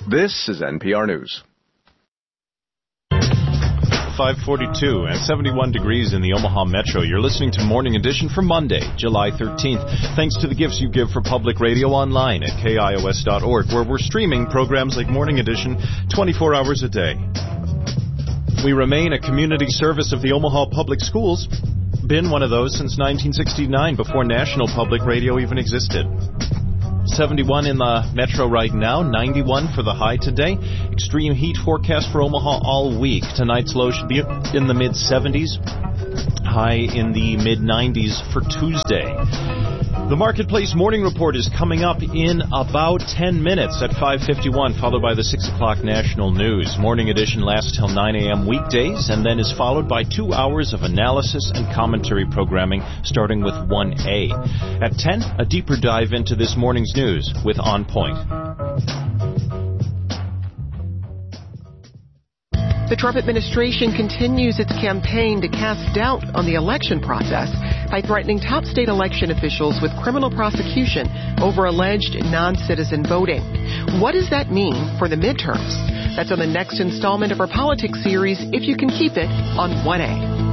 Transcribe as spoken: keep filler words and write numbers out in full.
This is N P R News. five forty-two and seventy-one degrees in the Omaha Metro. You're listening to Morning Edition for Monday, July thirteenth. Thanks to the gifts you give for public radio online at K I O S dot org, where we're streaming programs like Morning Edition twenty-four hours a day. We remain a community service of the Omaha Public Schools. Been one of those since nineteen sixty-nine, before national public radio even existed. seventy-one in the Metro right now, ninety-one for the high today. Extreme heat forecast for Omaha all week. Tonight's low should be in the mid-seventies, high in the mid-nineties for Tuesday. The Marketplace Morning Report is coming up in about ten minutes at five fifty-one, followed by the six o'clock national news. Morning Edition lasts till nine a.m. weekdays and then is followed by two hours of analysis and commentary programming, starting with one A. At ten, a deeper dive into this morning's news with On Point. The Trump administration continues its campaign to cast doubt on the election process by threatening top state election officials with criminal prosecution over alleged non-citizen voting. What does that mean for the midterms? That's on the next installment of our politics series, If You Can Keep It, on one A.